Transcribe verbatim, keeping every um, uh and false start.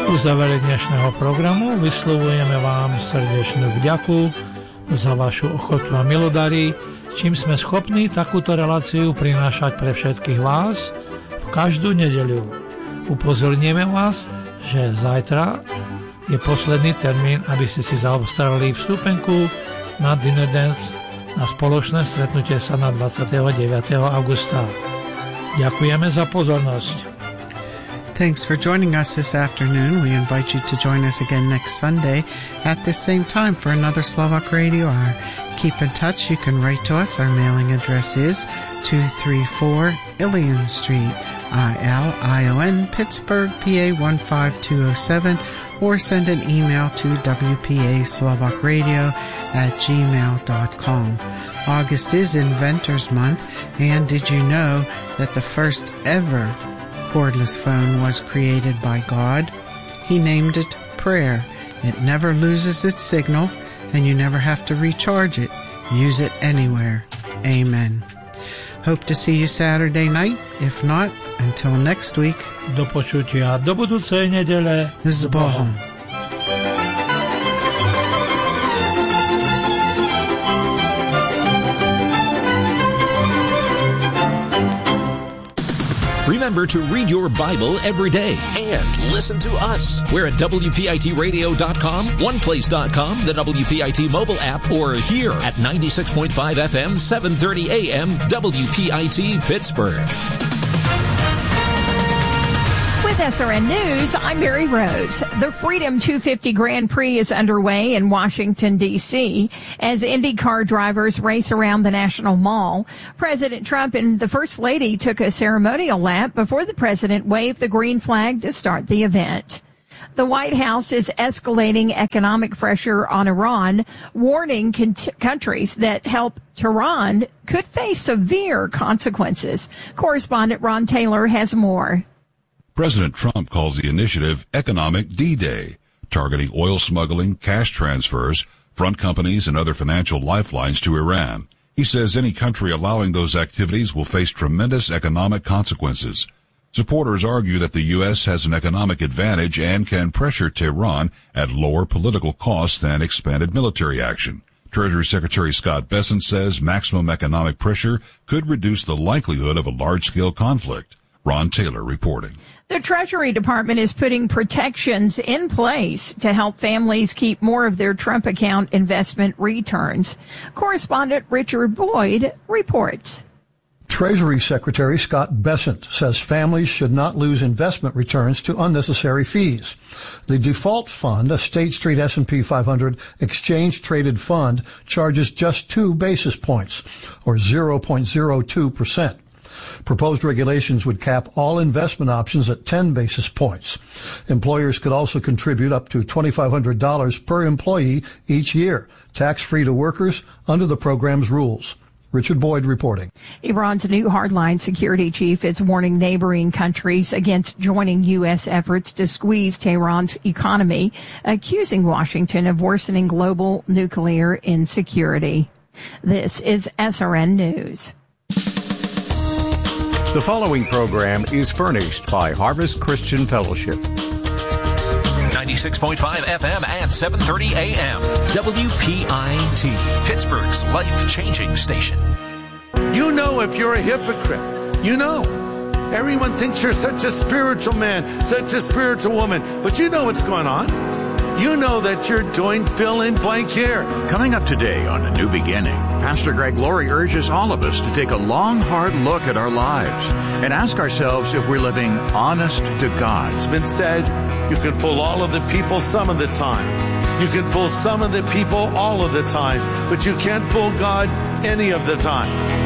U závere dnešného programu vyslovujeme vám srdečnú vďaku za vašu ochotu a milodary, čím sme schopní takúto reláciu prinášať pre všetkých vás v každú nedeľu. Upozorníme vás, že zajtra je posledný termín, aby ste si zaobstarali vstupenku na Dinner Dance na spoločné stretnutie sa na dvadsiateho deviateho augusta. Ďakujeme za pozornosť. Thanks for joining us this afternoon. We invite you to join us again next Sunday at this same time for another Slovak Radio Hour. Keep in touch. You can write to us. Our mailing address is two thirty-four Ilion Street, I L I O N, Pittsburgh, P A one five two oh seven, or send an email to W P A Slovak Radio at gmail dot com. August is Inventors Month, and did you know that the first ever cordless phone was created by God? He named it Prayer. It never loses its signal, and you never have to recharge it. Use it anywhere. Amen. Hope to see you Saturday night. If not, until next week. Do počutia do budúcej nedele. S Bohom. Remember to read your Bible every day and listen to us. We're at W P I T radio dot com, one place dot com, the W P I T mobile app, or here at ninety-six point five F M, seven thirty A M, W P I T Pittsburgh. With S R N News, I'm Mary Rose. The Freedom two fifty Grand Prix is underway in Washington, D C as IndyCar drivers race around the National Mall. President Trump and the First Lady took a ceremonial lap before the president waved the green flag to start the event. The White House is escalating economic pressure on Iran, warning con- countries that help Tehran could face severe consequences. Correspondent Ron Taylor has more. President Trump calls the initiative Economic D-Day, targeting oil smuggling, cash transfers, front companies, and other financial lifelines to Iran. He says any country allowing those activities will face tremendous economic consequences. Supporters argue that the U S has an economic advantage and can pressure Tehran at lower political costs than expanded military action. Treasury Secretary Scott Bessent says maximum economic pressure could reduce the likelihood of a large-scale conflict. Ron Taylor reporting. The Treasury Department is putting protections in place to help families keep more of their Trump account investment returns. Correspondent Richard Boyd reports. Treasury Secretary Scott Bessent says families should not lose investment returns to unnecessary fees. The default fund, a State Street S and P five hundred exchange-traded fund, charges just two basis points, or zero point zero two percent. Proposed regulations would cap all investment options at ten basis points. Employers could also contribute up to twenty-five hundred dollars per employee each year, tax-free to workers under the program's rules. Richard Boyd reporting. Iran's new hardline security chief is warning neighboring countries against joining U S efforts to squeeze Tehran's economy, accusing Washington of worsening global nuclear insecurity. This is S R N News. The following program is furnished by Harvest Christian Fellowship. ninety-six point five F M at seven thirty A M. W P I T, Pittsburgh's life-changing station. You know if you're a hypocrite. You know. Everyone thinks you're such a spiritual man, such a spiritual woman. But you know what's going on. You know that you're doing fill in blank here. Coming up today on A New Beginning, Pastor Greg Laurie urges all of us to take a long, hard look at our lives and ask ourselves if we're living honest to God. It's been said, you can fool all of the people some of the time. You can fool some of the people all of the time, but you can't fool God any of the time.